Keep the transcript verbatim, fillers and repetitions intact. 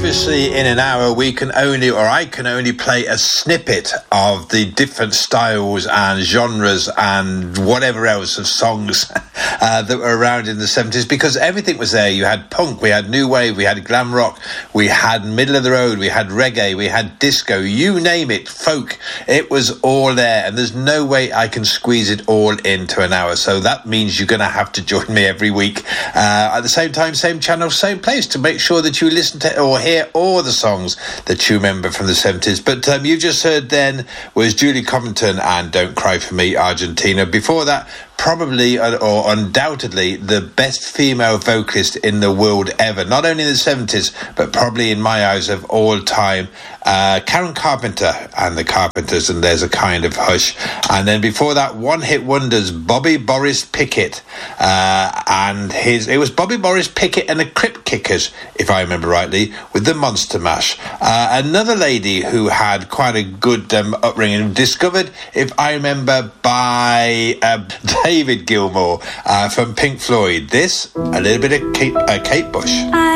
obviously in an hour we can only, or I can only play a snippet of the different styles and genres and whatever else of songs uh, that were around in the seventies, because everything was there. You had punk, we had new wave, we had glam rock, we had middle of the road, we had reggae, we had disco, you name it, folk. It was all there, and there's no way I can squeeze it all into an hour. So that means you're going to have to join me every week uh, at the same time, same channel, same place, to make sure that you listen to or hear all the songs that you remember from the seventies. But um, you just heard then was Julie Covington and Don't Cry For Me, Argentina. Before that, probably or undoubtedly the best female vocalist in the world ever, not only in the seventies but probably in my eyes of all time, uh, Karen Carpenter and the Carpenters, and There's a Kind of Hush. And then before that, one hit wonders, Bobby Boris Pickett, uh, and his it was Bobby Boris Pickett and the Crypt Kickers, if I remember rightly, with the Monster Mash. Uh, another lady who had quite a good um, upbringing, discovered, if I remember, by uh, David Gilmour uh, from Pink Floyd. This, a little bit of Kate, uh, Kate Bush.